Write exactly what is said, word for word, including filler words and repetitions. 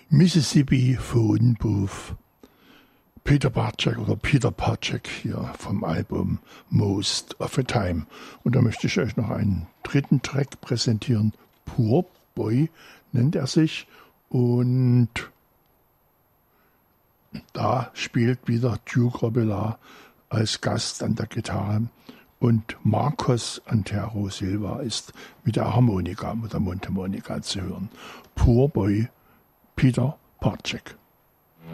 Mississippi Phone Booth. Peter Parcek oder Peter Parcek hier vom Album Most of the Time. Und da möchte ich euch noch einen dritten Track präsentieren. Poor Boy nennt er sich. Und da spielt wieder Duke Robillard als Gast an der Gitarre. Und Marcos Antero Silva ist mit der Harmonika, mit der Mundharmonika zu hören. Poor Boy, Peter Parcek.